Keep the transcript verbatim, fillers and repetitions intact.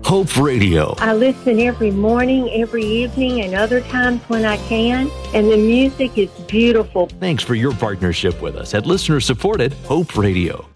Hope Radio. I listen every morning, every evening, and other times when I can, and the music is beautiful. Thanks for your partnership with us at listener-supported Hope Radio.